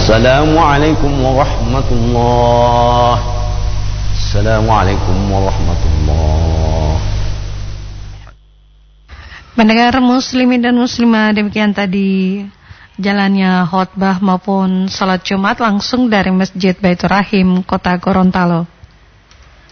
Assalamualaikum warahmatullahi. Assalamualaikum warahmatullahi. Pendengar muslimin dan muslimah, demikian tadi jalannya khotbah maupun salat Jumat langsung dari Masjid Baitur Rahim, Kota Gorontalo.